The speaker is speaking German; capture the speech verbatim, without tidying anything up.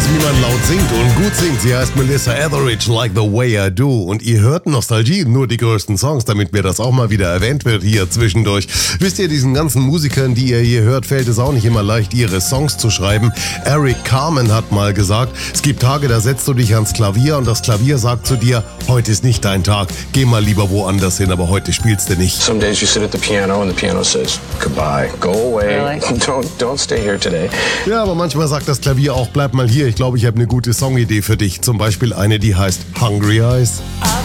wie man laut singt und gut singt. Sie heißt Melissa Etheridge, Like the Way I Do. Und ihr hört Nostalgie, nur die größten Songs, damit mir das auch mal wieder erwähnt wird hier zwischendurch. Wisst ihr, diesen ganzen Musikern, die ihr hier hört, fällt es auch nicht immer leicht, ihre Songs zu schreiben. Eric Carmen hat mal gesagt, es gibt Tage, da setzt du dich ans Klavier und das Klavier sagt zu dir, heute ist nicht dein Tag, geh mal lieber woanders hin, aber heute spielst du nicht. Some days you sit at the piano and the piano says, goodbye, go away, really? don't, don't stay here today. Ja, aber manchmal sagt das Klavier auch, bleib mal hier, ich glaube, ich habe eine gute Songidee für dich. Zum Beispiel eine, die heißt Hungry Eyes.